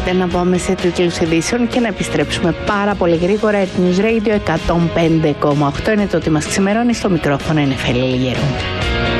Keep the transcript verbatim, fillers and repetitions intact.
Άντε να πάμε σε τίτλους ειδήσεων και να επιστρέψουμε πάρα πολύ γρήγορα. News Radio εκατόν πέντε κόμμα οκτώ είναι το ότι μας ξημερώνει. Στο μικρόφωνο είναι Φέλη Λιγερού.